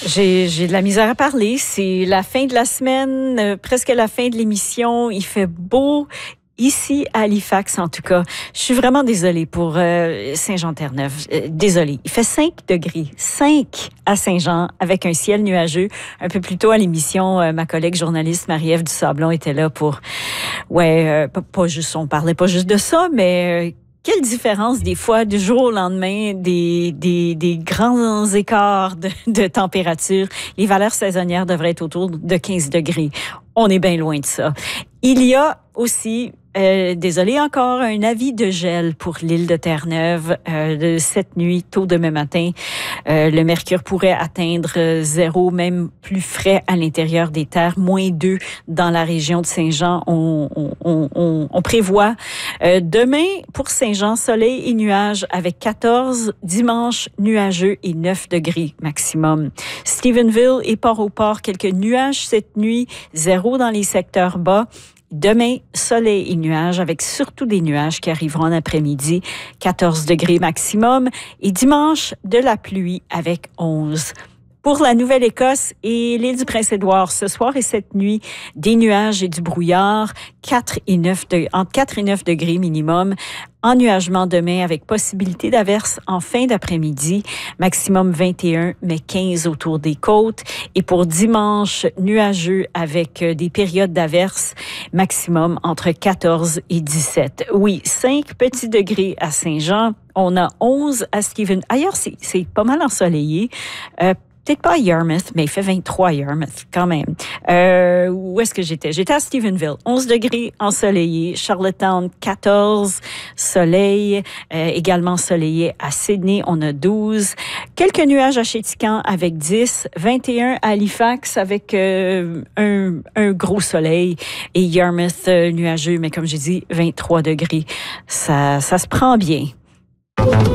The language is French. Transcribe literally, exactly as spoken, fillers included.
J'ai, j'ai de la misère à parler. C'est la fin de la semaine, euh, presque la fin de l'émission. Il fait beau. Ici, à Halifax, en tout cas. Je suis vraiment désolée pour euh, Saint-Jean-Terre-Neuve. Euh, désolée. Il fait cinq degrés. cinq à Saint-Jean, avec un ciel nuageux. Un peu plus tôt à l'émission, euh, ma collègue journaliste Marie-Ève Dusablon était là pour... Ouais, euh, pas, pas juste... On parlait pas juste de ça, mais... Euh, quelle différence, des fois, du jour au lendemain, des, des, des grands écarts de, de température. Les valeurs saisonnières devraient être autour de quinze degrés. On est bien loin de ça. Il y a aussi... Euh, désolé encore, un avis de gel pour l'île de Terre-Neuve euh, de cette nuit, tôt demain matin. Euh, le mercure pourrait atteindre zéro, même plus frais à l'intérieur des terres, moins deux dans la région de Saint-Jean. On, on, on, on prévoit euh, demain pour Saint-Jean, soleil et nuages avec quatorze, dimanche nuageux et neuf degrés maximum. Stephenville et Port-au-Port, quelques nuages cette nuit, zéro dans les secteurs bas. Demain, soleil et nuages, avec surtout des nuages qui arriveront en après-midi, quatorze degrés maximum. Et dimanche, de la pluie avec onze. Pour la Nouvelle-Écosse et l'île du Prince-Édouard, ce soir et cette nuit, des nuages et du brouillard, quatre et neuf de, entre quatre et neuf degrés minimum. Ennuagement demain avec possibilité d'averse en fin d'après-midi, maximum vingt et un, mais quinze autour des côtes. Et pour dimanche, nuageux avec des périodes d'averse, maximum entre quatorze et dix-sept. Oui, cinq petits degrés à Saint-Jean. On a onze à Stephen. Ailleurs, c'est, c'est pas mal ensoleillé. Euh, Peut-être pas à Yarmouth, mais il fait vingt-trois à Yarmouth quand même. Euh, où est-ce que j'étais? J'étais à Stephenville. onze degrés ensoleillé. Charlottetown, quatorze. Soleil. Euh, également ensoleillé à Sydney. On a douze. Quelques nuages à Chéticamp avec dix. vingt et un à Halifax avec euh, un, un gros soleil. Et Yarmouth, euh, nuageux, mais comme j'ai dit, vingt-trois degrés. Ça, ça se prend bien.